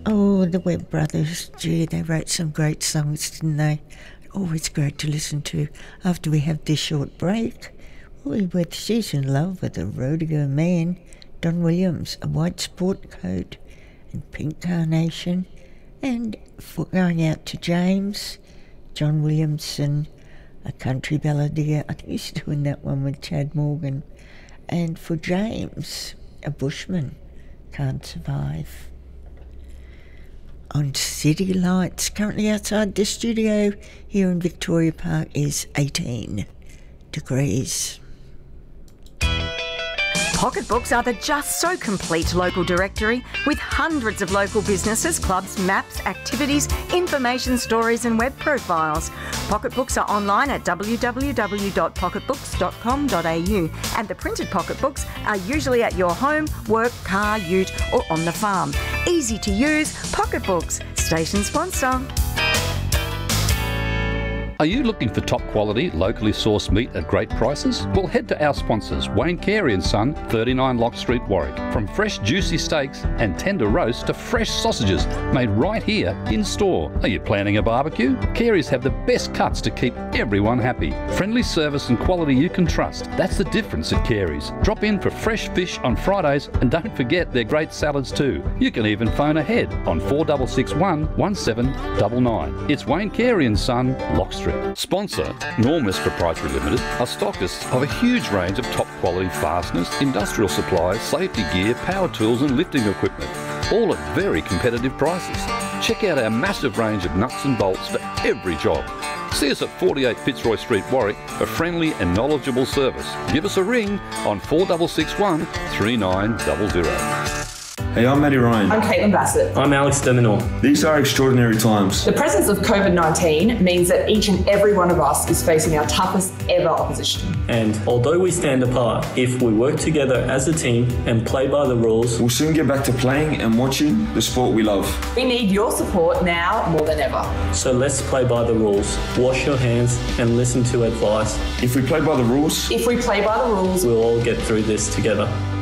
Oh, the Webb Brothers, gee, they wrote some great songs, didn't they? Always great to listen to after we have this short break. We're with She's in Love with a Rodeo Man, Don Williams, A White Sport Coat, and Pink Carnation. And for going out to James, John Williamson, A Country Balladeer. I think he's doing that one with Chad Morgan. And for James, A Bushman, Can't Survive. On City Lights, currently outside the studio here in Victoria Park, is 18 degrees. Pocketbooks are the just so complete local directory with hundreds of local businesses, clubs, maps, activities, information stories and web profiles. Pocketbooks are online at www.pocketbooks.com.au and the printed pocketbooks are usually at your home, work, car, ute or on the farm. Easy to use, Pocketbooks, station sponsor. Are you looking for top quality, locally sourced meat at great prices? Well, head to our sponsors, Wayne Carey & Son, 39 Lock Street, Warwick. From fresh juicy steaks and tender roasts to fresh sausages made right here in store. Are you planning a barbecue? Carey's have the best cuts to keep everyone happy. Friendly service and quality you can trust. That's the difference at Carey's. Drop in for fresh fish on Fridays and don't forget their great salads too. You can even phone ahead on 4661 1799. It's Wayne Carey & Son, Lock Street. Sponsor, Normus Proprietary Limited, are stockists of a huge range of top quality fasteners, industrial supplies, safety gear, power tools and lifting equipment, all at very competitive prices. Check out our massive range of nuts and bolts for every job. See us at 48 Fitzroy Street, Warwick, for friendly and knowledgeable service. Give us a ring on 4661 3900. Hey, I'm Matty Ryan. I'm Caitlin Bassett. I'm Alex Deminor. These are extraordinary times. The presence of COVID-19 means that each and every one of us is facing our toughest ever opposition. And although we stand apart, if we work together as a team and play by the rules, we'll soon get back to playing and watching the sport we love. We need your support now more than ever. So let's play by the rules, wash your hands and listen to advice. If we play by the rules, we'll all get through this together.